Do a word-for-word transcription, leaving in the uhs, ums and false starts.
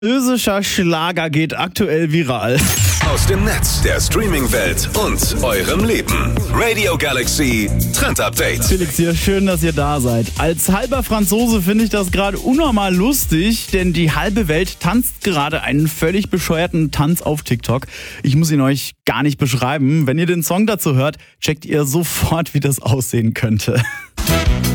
Französischer Schlager geht aktuell viral. Aus dem Netz, der Streaming-Welt und eurem Leben. Radio Galaxy Trend Update. Felix hier, schön, dass ihr da seid. Als halber Franzose finde ich das gerade unnormal lustig, denn die halbe Welt tanzt gerade einen völlig bescheuerten Tanz auf TikTok. Ich muss ihn euch gar nicht beschreiben. Wenn ihr den Song dazu hört, checkt ihr sofort, wie das aussehen könnte.